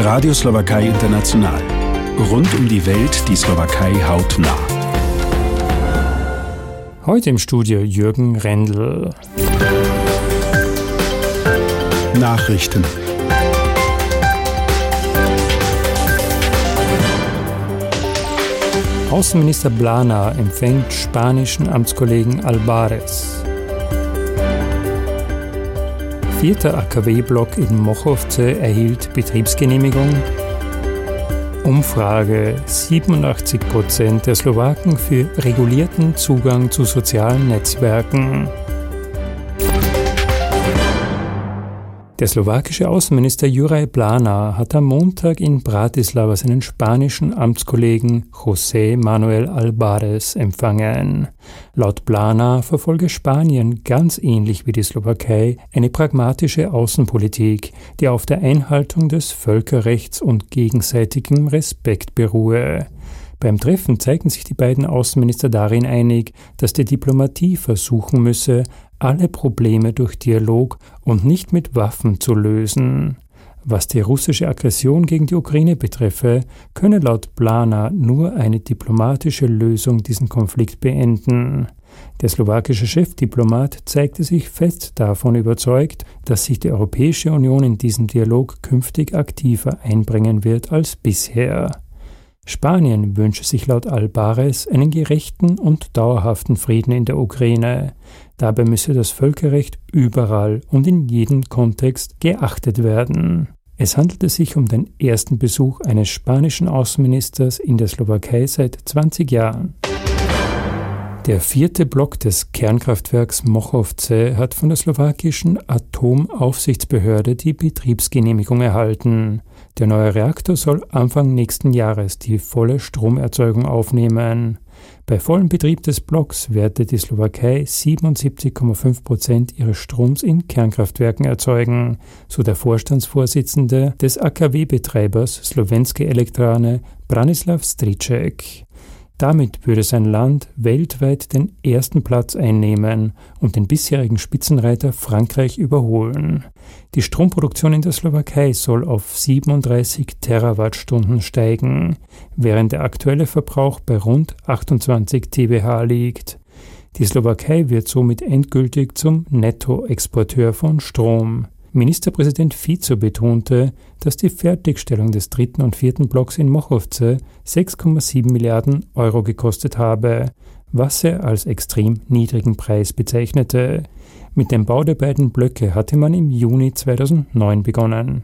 Radio Slowakei International. Rund um die Welt die Slowakei hautnah. Heute im Studio Jürgen Rendl. Nachrichten. Außenminister Blana empfängt spanischen Amtskollegen Albares. 4. AKW-Block in Mochovce erhielt Betriebsgenehmigung. Umfrage: 87% der Slowaken für regulierten Zugang zu sozialen Netzwerken. Der slowakische Außenminister Juraj Blana hat am Montag in Bratislava seinen spanischen Amtskollegen José Manuel Albares empfangen. Laut Blana verfolge Spanien ganz ähnlich wie die Slowakei eine pragmatische Außenpolitik, die auf der Einhaltung des Völkerrechts und gegenseitigem Respekt beruhe. Beim Treffen zeigten sich die beiden Außenminister darin einig, dass die Diplomatie versuchen müsse, alle Probleme durch Dialog und nicht mit Waffen zu lösen. Was die russische Aggression gegen die Ukraine betreffe, könne laut Blana nur eine diplomatische Lösung diesen Konflikt beenden. Der slowakische Chefdiplomat zeigte sich fest davon überzeugt, dass sich die Europäische Union in diesem Dialog künftig aktiver einbringen wird als bisher. Spanien wünsche sich laut Albares einen gerechten und dauerhaften Frieden in der Ukraine. Dabei müsse das Völkerrecht überall und in jedem Kontext geachtet werden. Es handelte sich um den ersten Besuch eines spanischen Außenministers in der Slowakei seit 20 Jahren. Der 4. Block des Kernkraftwerks Mochovce hat von der slowakischen Atomaufsichtsbehörde die Betriebsgenehmigung erhalten. Der neue Reaktor soll Anfang nächsten Jahres die volle Stromerzeugung aufnehmen. Bei vollem Betrieb des Blocks werde die Slowakei 77,5% ihres Stroms in Kernkraftwerken erzeugen, so der Vorstandsvorsitzende des AKW-Betreibers Slovenské elektrárne Branislav Striček. Damit würde sein Land weltweit den ersten Platz einnehmen und den bisherigen Spitzenreiter Frankreich überholen. Die Stromproduktion in der Slowakei soll auf 37 Terawattstunden steigen, während der aktuelle Verbrauch bei rund 28 TWh liegt. Die Slowakei wird somit endgültig zum Nettoexporteur von Strom. Ministerpräsident Fico betonte, dass die Fertigstellung des 3. und 4. Blocks in Mochovce 6,7 Milliarden Euro gekostet habe, was er als extrem niedrigen Preis bezeichnete. Mit dem Bau der beiden Blöcke hatte man im Juni 2009 begonnen.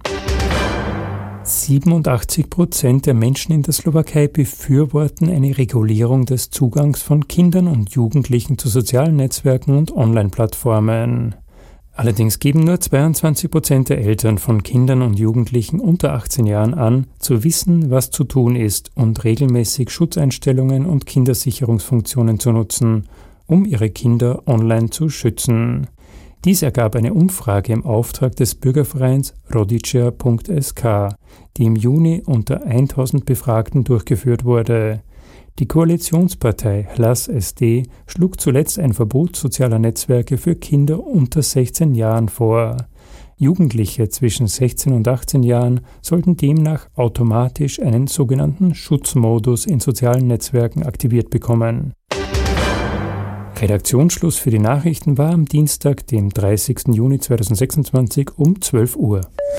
87% der Menschen in der Slowakei befürworten eine Regulierung des Zugangs von Kindern und Jugendlichen zu sozialen Netzwerken und Online-Plattformen. Allerdings geben nur 22% der Eltern von Kindern und Jugendlichen unter 18 Jahren an, zu wissen, was zu tun ist und regelmäßig Schutzeinstellungen und Kindersicherungsfunktionen zu nutzen, um ihre Kinder online zu schützen. Dies ergab eine Umfrage im Auftrag des Bürgervereins Rodicia.sk, die im Juni unter 1000 Befragten durchgeführt wurde. Die Koalitionspartei Hlas SD schlug zuletzt ein Verbot sozialer Netzwerke für Kinder unter 16 Jahren vor. Jugendliche zwischen 16 und 18 Jahren sollten demnach automatisch einen sogenannten Schutzmodus in sozialen Netzwerken aktiviert bekommen. Redaktionsschluss für die Nachrichten war am Dienstag, dem 30. Juni 2026 um 12 Uhr.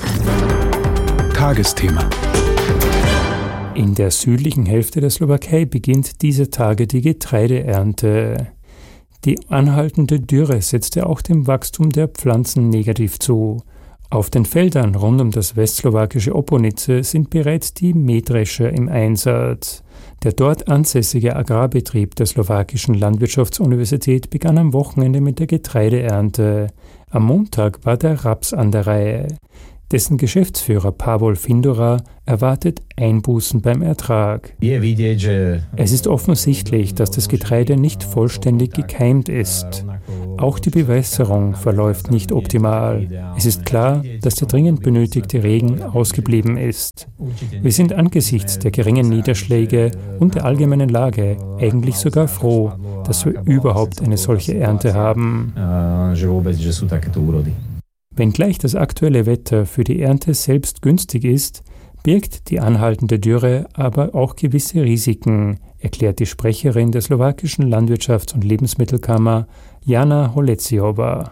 Tagesthema. In der südlichen Hälfte der Slowakei beginnt dieser Tage die Getreideernte. Die anhaltende Dürre setzte auch dem Wachstum der Pflanzen negativ zu. Auf den Feldern rund um das westslowakische Oponice sind bereits die Mähdrescher im Einsatz. Der dort ansässige Agrarbetrieb der slowakischen Landwirtschaftsuniversität begann am Wochenende mit der Getreideernte. Am Montag war der Raps an der Reihe. Dessen Geschäftsführer Pavol Findora erwartet Einbußen beim Ertrag. Es ist offensichtlich, dass das Getreide nicht vollständig gekeimt ist. Auch die Bewässerung verläuft nicht optimal. Es ist klar, dass der dringend benötigte Regen ausgeblieben ist. Wir sind angesichts der geringen Niederschläge und der allgemeinen Lage eigentlich sogar froh, dass wir überhaupt eine solche Ernte haben. Wenngleich das aktuelle Wetter für die Ernte selbst günstig ist, birgt die anhaltende Dürre aber auch gewisse Risiken, erklärt die Sprecherin der slowakischen Landwirtschafts- und Lebensmittelkammer Jana Holeciowa.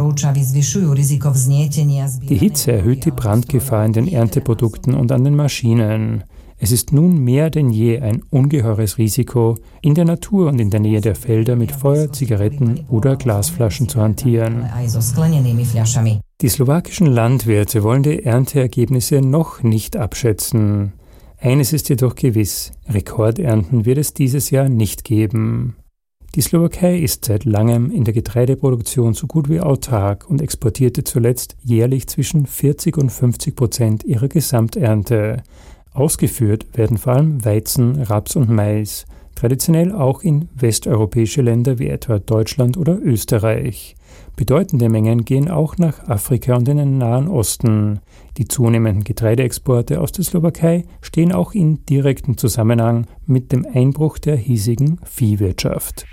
Die Hitze erhöht die Brandgefahr in den Ernteprodukten und an den Maschinen. Es ist nun mehr denn je ein ungeheures Risiko, in der Natur und in der Nähe der Felder mit Feuer, Zigaretten oder Glasflaschen zu hantieren. Die slowakischen Landwirte wollen die Ernteergebnisse noch nicht abschätzen. Eines ist jedoch gewiss: Rekordernten wird es dieses Jahr nicht geben. Die Slowakei ist seit langem in der Getreideproduktion so gut wie autark und exportierte zuletzt jährlich zwischen 40% und 50% ihrer Gesamternte. Ausgeführt werden vor allem Weizen, Raps und Mais, traditionell auch in westeuropäische Länder wie etwa Deutschland oder Österreich. Bedeutende Mengen gehen auch nach Afrika und in den Nahen Osten. Die zunehmenden Getreideexporte aus der Slowakei stehen auch in direktem Zusammenhang mit dem Einbruch der hiesigen Viehwirtschaft.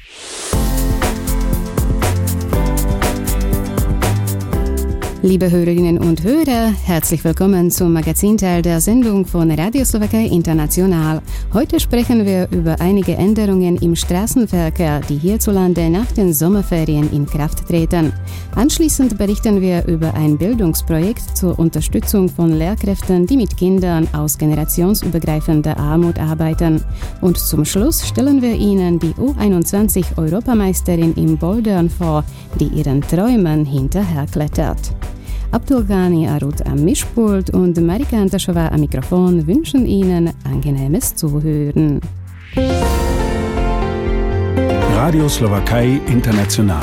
Liebe Hörerinnen und Hörer, herzlich willkommen zum Magazinteil der Sendung von Radio Slowakei International. Heute sprechen wir über einige Änderungen im Straßenverkehr, die hierzulande nach den Sommerferien in Kraft treten. Anschließend berichten wir über ein Bildungsprojekt zur Unterstützung von Lehrkräften, die mit Kindern aus generationsübergreifender Armut arbeiten. Und zum Schluss stellen wir Ihnen die U21-Europameisterin im Bouldern vor, die ihren Träumen hinterherklettert. Abdulghani Arut am Mischpult und Marika Antaschova am Mikrofon wünschen Ihnen angenehmes Zuhören. Radio Slowakei International.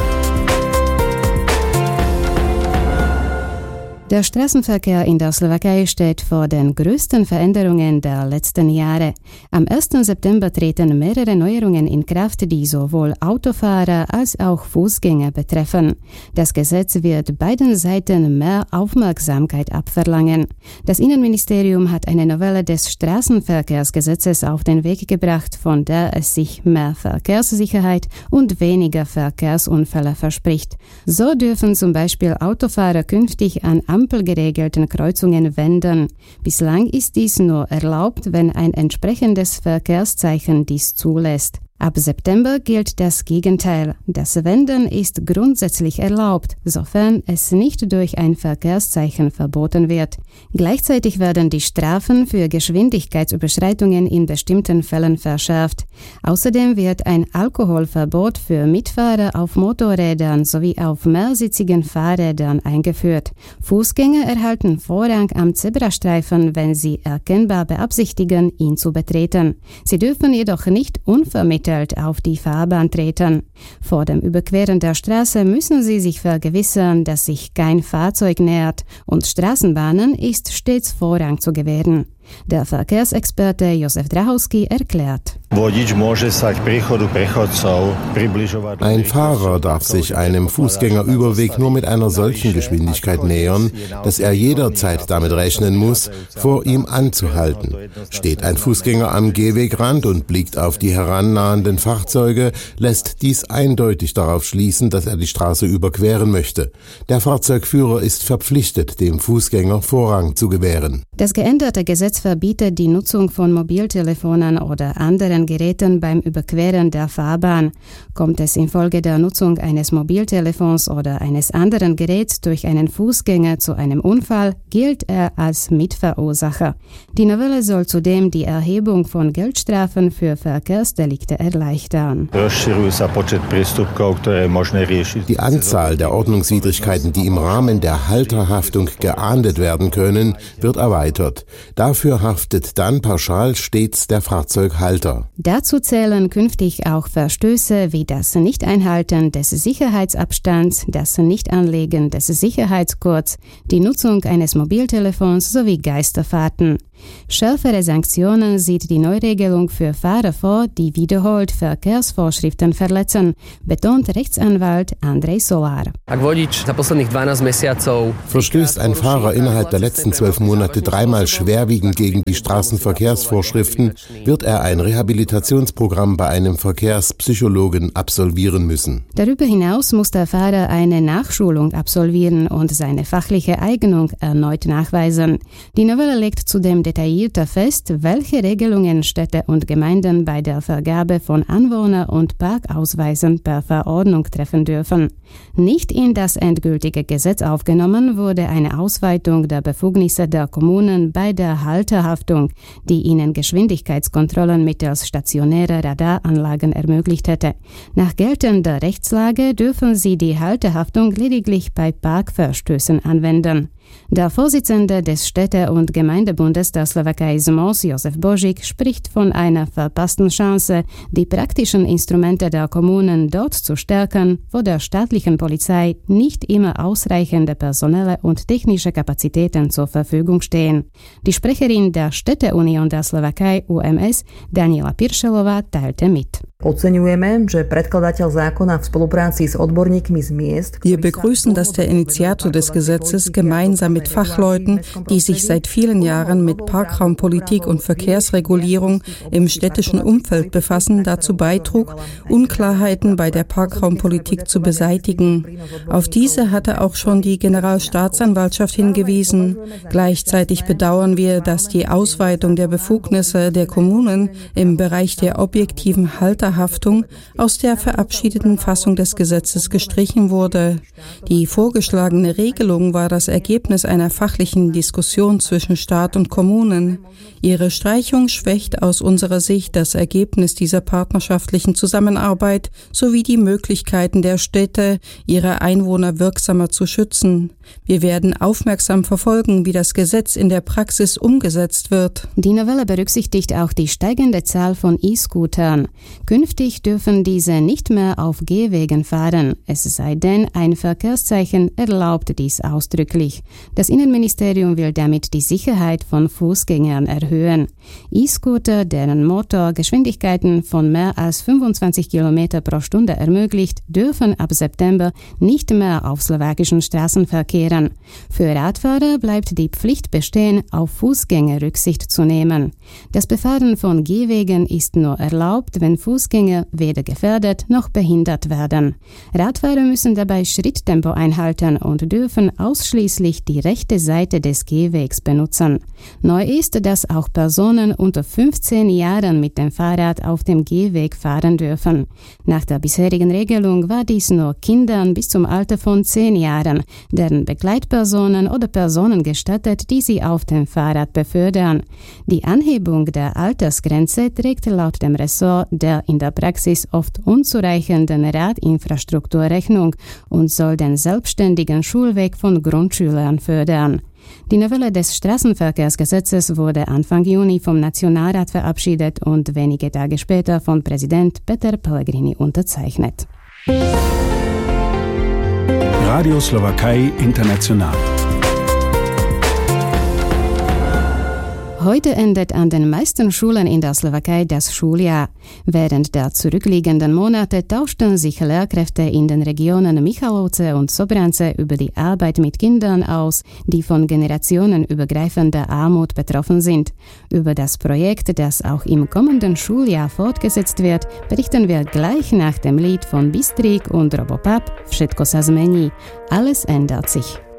Der Straßenverkehr in der Slowakei steht vor den größten Veränderungen der letzten Jahre. Am 1. September treten mehrere Neuerungen in Kraft, die sowohl Autofahrer als auch Fußgänger betreffen. Das Gesetz wird beiden Seiten mehr Aufmerksamkeit abverlangen. Das Innenministerium hat eine Novelle des Straßenverkehrsgesetzes auf den Weg gebracht, von der es sich mehr Verkehrssicherheit und weniger Verkehrsunfälle verspricht. So dürfen zum Beispiel Autofahrer künftig an ampelgeregelten Kreuzungen wenden. Bislang ist dies nur erlaubt, wenn ein entsprechendes Verkehrszeichen dies zulässt. Ab September gilt das Gegenteil. Das Wenden ist grundsätzlich erlaubt, sofern es nicht durch ein Verkehrszeichen verboten wird. Gleichzeitig werden die Strafen für Geschwindigkeitsüberschreitungen in bestimmten Fällen verschärft. Außerdem wird ein Alkoholverbot für Mitfahrer auf Motorrädern sowie auf mehrsitzigen Fahrrädern eingeführt. Fußgänger erhalten Vorrang am Zebrastreifen, wenn sie erkennbar beabsichtigen, ihn zu betreten. Sie dürfen jedoch nicht unvermittelt auf die Fahrbahn treten. Vor dem Überqueren der Straße müssen sie sich vergewissern, dass sich kein Fahrzeug nähert, und Straßenbahnen ist stets Vorrang zu gewähren. Der Verkehrsexperte Josef Drahowski erklärt. Ein Fahrer darf sich einem Fußgängerüberweg nur mit einer solchen Geschwindigkeit nähern, dass er jederzeit damit rechnen muss, vor ihm anzuhalten. Steht ein Fußgänger am Gehwegrand und blickt auf die herannahenden Fahrzeuge, lässt dies eindeutig darauf schließen, dass er die Straße überqueren möchte. Der Fahrzeugführer ist verpflichtet, dem Fußgänger Vorrang zu gewähren. Das geänderte Gesetz verbietet die Nutzung von Mobiltelefonen oder anderen Geräten beim Überqueren der Fahrbahn. Kommt es infolge der Nutzung eines Mobiltelefons oder eines anderen Geräts durch einen Fußgänger zu einem Unfall, gilt er als Mitverursacher. Die Novelle soll zudem die Erhebung von Geldstrafen für Verkehrsdelikte erleichtern. Die Anzahl der Ordnungswidrigkeiten, die im Rahmen der Halterhaftung geahndet werden können, wird erweitert. Dafür haftet dann pauschal stets der Fahrzeughalter. Dazu zählen künftig auch Verstöße wie das Nicht-Einhalten des Sicherheitsabstands, das Nicht-Anlegen des Sicherheitsgurts, die Nutzung eines Mobiltelefons sowie Geisterfahrten. Schärfere Sanktionen sieht die Neuregelung für Fahrer vor, die wiederholt Verkehrsvorschriften verletzen, betont Rechtsanwalt Andrej Solar. Verstößt ein Fahrer innerhalb der letzten 12 Monate dreimal schwerwiegend gegen die Straßenverkehrsvorschriften wird er ein Rehabilitationsprogramm bei einem Verkehrspsychologen absolvieren müssen. Darüber hinaus muss der Fahrer eine Nachschulung absolvieren und seine fachliche Eignung erneut nachweisen. Die Novelle legt zudem detaillierter fest, welche Regelungen Städte und Gemeinden bei der Vergabe von Anwohner- und Parkausweisen per Verordnung treffen dürfen. Nicht in das endgültige Gesetz aufgenommen wurde eine Ausweitung der Befugnisse der Kommunen bei der Halterhaftung, die ihnen Geschwindigkeitskontrollen mittels stationärer Radaranlagen ermöglicht hätte. Nach geltender Rechtslage dürfen sie die Halterhaftung lediglich bei Parkverstößen anwenden. Der Vorsitzende des Städte- und Gemeindebundes der Slowakei SMOS, Josef Božík, spricht von einer verpassten Chance, die praktischen Instrumente der Kommunen dort zu stärken, wo der staatlichen Polizei nicht immer ausreichende personelle und technische Kapazitäten zur Verfügung stehen. Die Sprecherin der Städteunion der Slowakei UMS, Daniela Piršelová, teilte mit. Wir begrüßen, dass der Initiator des Gesetzes gemeinsam mit Fachleuten, die sich seit vielen Jahren mit Parkraumpolitik und Verkehrsregulierung im städtischen Umfeld befassen, dazu beitrug, Unklarheiten bei der Parkraumpolitik zu beseitigen. Auf diese hatte auch schon die Generalstaatsanwaltschaft hingewiesen. Gleichzeitig bedauern wir, dass die Ausweitung der Befugnisse der Kommunen im Bereich der objektiven Halterhaftung aus der verabschiedeten Fassung des Gesetzes gestrichen wurde. Die vorgeschlagene Regelung war das Ergebnis einer fachlichen Diskussion zwischen Staat und Kommunen. Ihre Streichung schwächt aus unserer Sicht das Ergebnis dieser partnerschaftlichen Zusammenarbeit sowie die Möglichkeiten der Städte, ihre Einwohner wirksamer zu schützen. Wir werden aufmerksam verfolgen, wie das Gesetz in der Praxis umgesetzt wird. Die Novelle berücksichtigt auch die steigende Zahl von E-Scootern. Künftig dürfen diese nicht mehr auf Gehwegen fahren, es sei denn, ein Verkehrszeichen erlaubt dies ausdrücklich. Das Innenministerium will damit die Sicherheit von Fußgängern erhöhen. E-Scooter, deren Motor Geschwindigkeiten von mehr als 25 km pro Stunde ermöglicht, dürfen ab September nicht mehr auf slowakischen Straßen verkehren. Für Radfahrer bleibt die Pflicht bestehen, auf Fußgänger Rücksicht zu nehmen. Das Befahren von Gehwegen ist nur erlaubt, wenn Fußgänger weder gefährdet noch behindert werden. Radfahrer müssen dabei Schritttempo einhalten und dürfen ausschließlich die rechte Seite des Gehwegs benutzen. Neu ist, dass auch Personen unter 15 Jahren mit dem Fahrrad auf dem Gehweg fahren dürfen. Nach der bisherigen Regelung war dies nur Kindern bis zum Alter von 10 Jahren, deren Begleitpersonen oder Personen gestattet, die sie auf dem Fahrrad befördern. Die Anhebung der Altersgrenze trägt laut dem Ressort der in der Praxis oft unzureichenden Radinfrastruktur Rechnung und soll den selbstständigen Schulweg von Grundschülern fördern. Die Novelle des Straßenverkehrsgesetzes wurde Anfang Juni vom Nationalrat verabschiedet und wenige Tage später von Präsident Peter Pellegrini unterzeichnet. Radio Slowakei International. Heute endet an den meisten Schulen in der Slowakei das Schuljahr. Während der zurückliegenden Monate tauschten sich Lehrkräfte in den Regionen Michalovce und Sobrance über die Arbeit mit Kindern aus, die von generationenübergreifender Armut betroffen sind. Über das Projekt, das auch im kommenden Schuljahr fortgesetzt wird, berichten wir gleich nach dem Lied von Bystrik und Robopap Všetko sa zmení. Alles ändert sich.